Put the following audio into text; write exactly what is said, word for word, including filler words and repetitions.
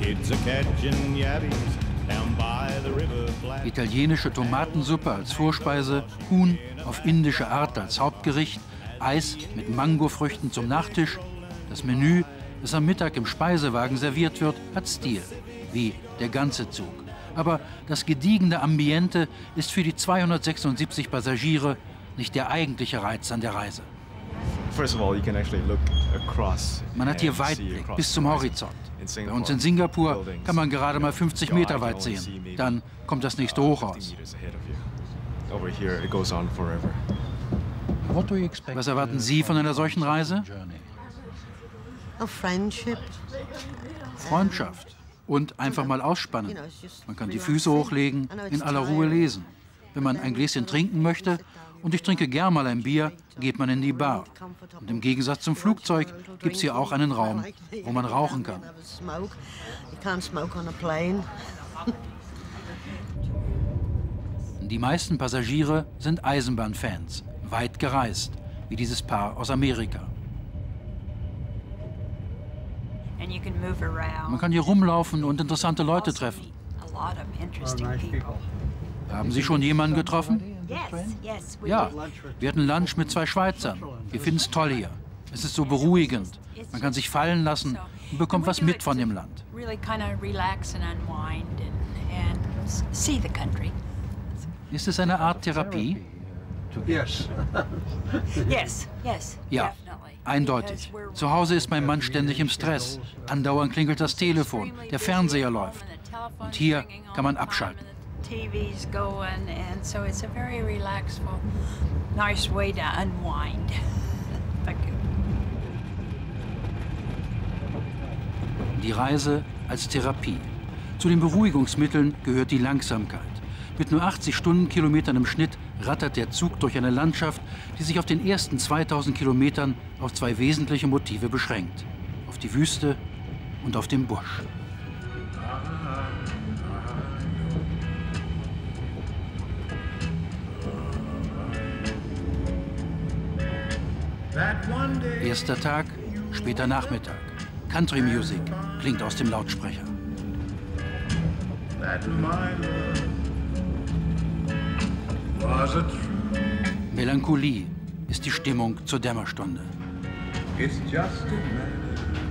Italienische Tomatensuppe als Vorspeise, Huhn auf indische Art als Hauptgericht, Eis mit Mangofrüchten zum Nachtisch. Das Menü, das am Mittag im Speisewagen serviert wird, hat Stil, wie der ganze Zug. Aber das gediegene Ambiente ist für die zweihundertsechsundsiebzig Passagiere nicht der eigentliche Reiz an der Reise. Man hat hier Weitblick bis zum Horizont. Bei uns in Singapur kann man gerade mal fünfzig Meter weit sehen. Dann kommt das nächste Hochhaus. Was erwarten Sie von einer solchen Reise? Freundschaft und einfach mal ausspannen. Man kann die Füße hochlegen, in aller Ruhe lesen. Wenn man ein Gläschen trinken möchte, und ich trinke gern mal ein Bier, geht man in die Bar. Und im Gegensatz zum Flugzeug gibt es hier auch einen Raum, wo man rauchen kann. Die meisten Passagiere sind Eisenbahnfans, weit gereist, wie dieses Paar aus Amerika. Man kann hier rumlaufen und interessante Leute treffen. Haben Sie schon jemanden getroffen? Ja, wir hatten Lunch mit zwei Schweizern. Wir finden es toll hier. Es ist so beruhigend. Man kann sich fallen lassen und bekommt was mit von dem Land. Ist es eine Art Therapie? Ja, eindeutig. Zu Hause ist mein Mann ständig im Stress. Andauernd klingelt das Telefon, der Fernseher läuft. Und hier kann man abschalten. T V's going, and so it's a very relaxful, nice way to unwind. Thank you. Die Reise als Therapie. Zu den Beruhigungsmitteln gehört die Langsamkeit. Mit nur achtzig Stundenkilometern im Schnitt rattert der Zug durch eine Landschaft, die sich auf den ersten zweitausend Kilometern auf zwei wesentliche Motive beschränkt: auf die Wüste und auf den Busch. Erster Tag, später Nachmittag. Country Music klingt aus dem Lautsprecher. Melancholie ist die Stimmung zur Dämmerstunde. It's just a matter